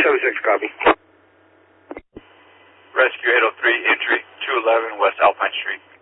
76, copy. Rescue 803, entry 211 West Alpine Street.